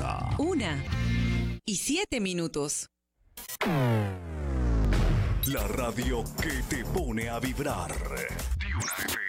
hora. 1:07. La radio que te pone a vibrar. Duna FM.